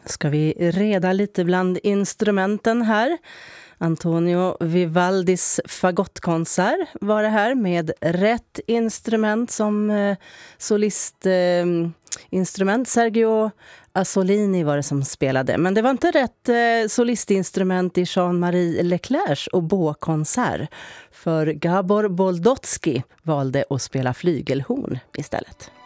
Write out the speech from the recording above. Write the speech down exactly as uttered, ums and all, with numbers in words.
Ska vi reda lite bland instrumenten här. Antonio Vivaldis fagottkonsert var det här med rätt instrument som eh, solistinstrument. Eh, Sergio Asolini var det som spelade. Men det var inte rätt eh, solistinstrument i Jean-Marie Leclercs oboekonsert. För Gabor Boldotsky valde att spela flygelhorn istället.